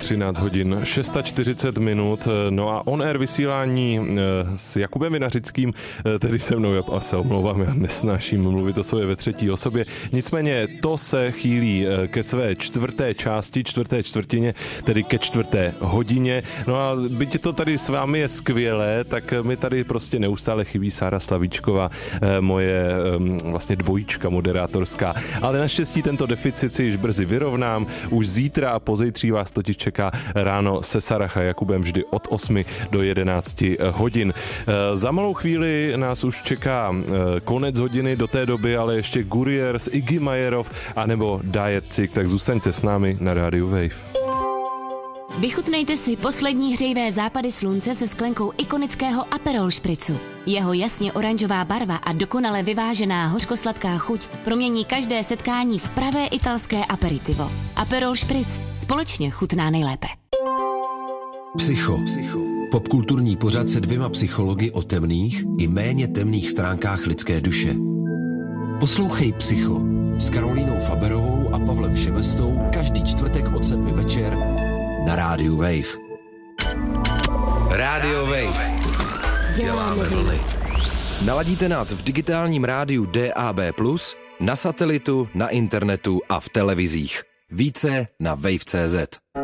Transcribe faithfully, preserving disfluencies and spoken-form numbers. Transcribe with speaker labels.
Speaker 1: třináct hodin čtyřicet šest minut, no a on air vysílání s Jakubem Vinařickým, tedy se mnou, já se omlouvám, já nesnáším mluvit o sobě ve třetí osobě, nicméně to se chýlí ke své čtvrté části, čtvrté čtvrtině, tedy ke čtvrté hodině, no a byť to tady s vámi je skvělé, tak mi tady prostě neustále chybí Sára Slavíčková, moje vlastně dvojička moderátorská, ale naštěstí tento deficit si již brzy vyrovnám, už zítra a pozejtří vás totiž čeká ráno se Sarah a Jakubem vždy od osmi do jedenácti hodin. Za malou chvíli nás už čeká konec hodiny, do té doby ale ještě Guriers, Iggy Majerov anebo Diet Sick, tak zůstaňte s námi na rádiu Wave.
Speaker 2: Vychutnejte si poslední hřejivé západy slunce se sklenkou ikonického Aperol špricu. Jeho jasně oranžová barva a dokonale vyvážená hořkosladká chuť promění každé setkání v pravé italské aperitivo. Aperol špric společně chutná nejlépe.
Speaker 3: Psycho. Popkulturní pořad se dvěma psychologi o temných i méně temných stránkách lidské duše. Poslouchej Psycho s Karolínou Faberovou a Pavlem Šebestou každý čtvrtek od sedmi večer na rádiu Wave. Rádio Wave. Děláme vlny. Naladíte nás v digitálním rádiu D A B plus, na satelitu, na internetu a v televizích. Více na wave tečka cé zet.